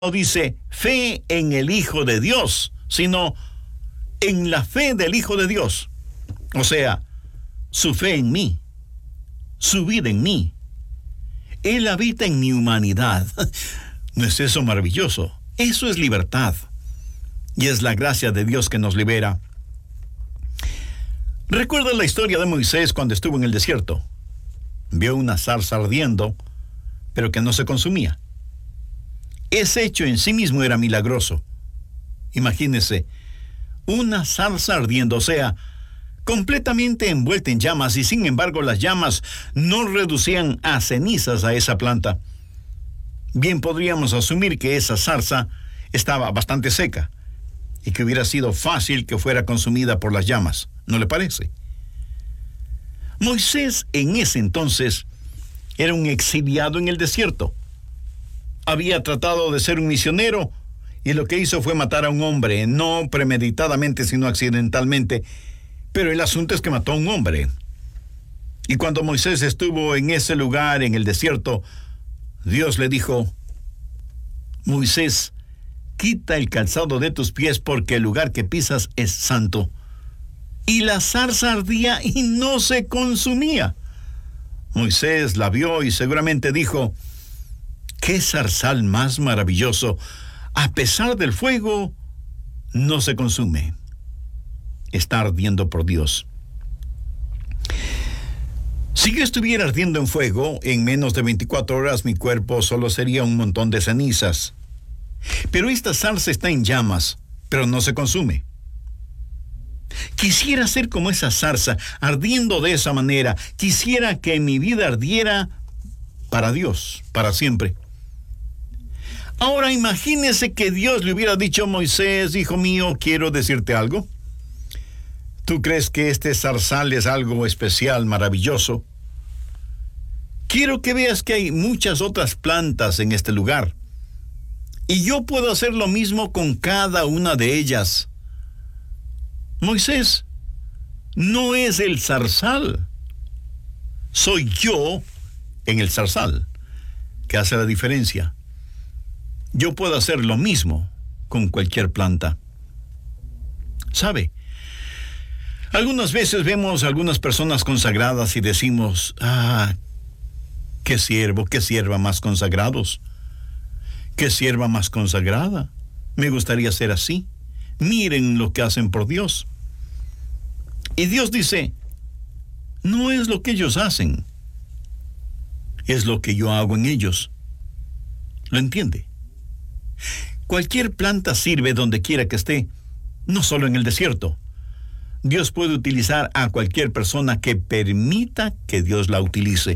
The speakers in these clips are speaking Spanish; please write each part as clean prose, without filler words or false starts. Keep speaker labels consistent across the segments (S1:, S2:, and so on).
S1: no dice fe en el Hijo de Dios, sino en la fe del Hijo de Dios. O sea, su fe en mí, su vida en mí. Él habita en mi humanidad. ¿No es eso maravilloso? Eso es libertad. Y es la gracia de Dios que nos libera. ¿Recuerda la historia de Moisés cuando estuvo en el desierto? Vio una zarza ardiendo, pero que no se consumía. Ese hecho en sí mismo era milagroso. Imagínese, una zarza ardiendo, o sea, completamente envuelta en llamas, y sin embargo las llamas no reducían a cenizas a esa planta. Bien podríamos asumir que esa zarza estaba bastante seca y que hubiera sido fácil que fuera consumida por las llamas, ¿no le parece? Moisés en ese entonces era un exiliado en el desierto. Había tratado de ser un misionero y lo que hizo fue matar a un hombre, no premeditadamente sino accidentalmente, pero el asunto es que mató a un hombre. Y cuando Moisés estuvo en ese lugar, en el desierto, Dios le dijo: Moisés, quita el calzado de tus pies porque el lugar que pisas es santo. Y la zarza ardía y no se consumía. Moisés la vio y seguramente dijo: ¡qué zarzal más maravilloso! A pesar del fuego, no se consume. Está ardiendo por Dios. Si yo estuviera ardiendo en fuego, en menos de 24 horas mi cuerpo solo sería un montón de cenizas. Pero esta zarza está en llamas, pero no se consume. Quisiera ser como esa zarza, ardiendo de esa manera. Quisiera que mi vida ardiera para Dios, para siempre. Ahora imagínese que Dios le hubiera dicho a Moisés: hijo mío, quiero decirte algo. ¿Tú crees que este zarzal es algo especial, maravilloso? Quiero que veas que hay muchas otras plantas en este lugar. Y yo puedo hacer lo mismo con cada una de ellas. Moisés, no es el zarzal. Soy yo en el zarzal que hace la diferencia. Yo puedo hacer lo mismo con cualquier planta. ¿Sabe? Algunas veces vemos a algunas personas consagradas y decimos: qué siervo, qué sierva más consagrados, qué sierva más consagrada. Me gustaría ser así. Miren lo que hacen por Dios. Y Dios dice: no es lo que ellos hacen, es lo que yo hago en ellos. ¿Lo entiende? Cualquier planta sirve donde quiera que esté, no solo en el desierto. Dios puede utilizar a cualquier persona que permita que Dios la utilice.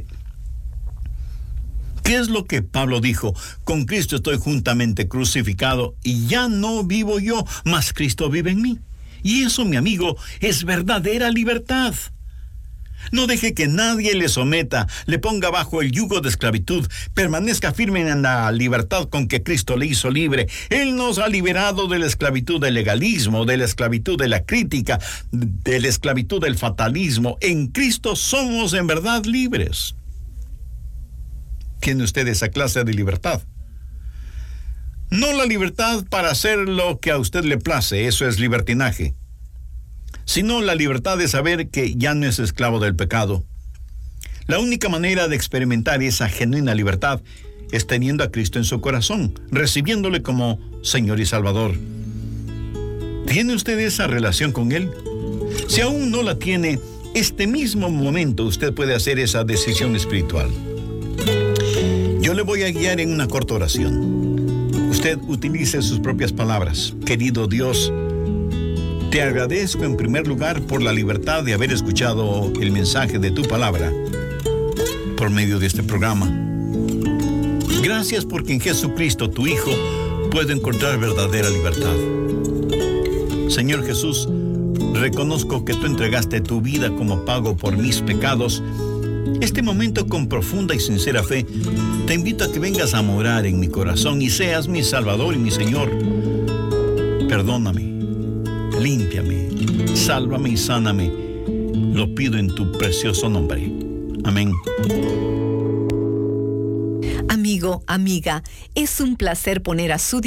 S1: ¿Qué es lo que Pablo dijo? Con Cristo estoy juntamente crucificado y ya no vivo yo, mas Cristo vive en mí. Y eso, mi amigo, es verdadera libertad. No deje que nadie le someta, le ponga bajo el yugo de esclavitud. Permanezca firme en la libertad con que Cristo le hizo libre. Él nos ha liberado de la esclavitud del legalismo, de la esclavitud de la crítica, de la esclavitud del fatalismo. En Cristo somos en verdad libres. ¿Tiene usted esa clase de libertad? No la libertad para hacer lo que a usted le place, eso es libertinaje, sino la libertad de saber que ya no es esclavo del pecado. La única manera de experimentar esa genuina libertad es teniendo a Cristo en su corazón, recibiéndole como Señor y Salvador. ¿Tiene usted esa relación con Él? Si aún no la tiene, este mismo momento usted puede hacer esa decisión espiritual. Yo le voy a guiar en una corta oración. Usted utilice sus propias palabras. Querido Dios, te agradezco en primer lugar por la libertad de haber escuchado el mensaje de tu palabra por medio de este programa. Gracias porque en Jesucristo, tu Hijo, puedo encontrar verdadera libertad. Señor Jesús, reconozco que tú entregaste tu vida como pago por mis pecados. Este momento, con profunda y sincera fe, te invito a que vengas a morar en mi corazón y seas mi Salvador y mi Señor. Perdóname, límpiame, sálvame y sáname. Lo pido en tu precioso nombre. Amén.
S2: Amigo, amiga, es un placer poner a su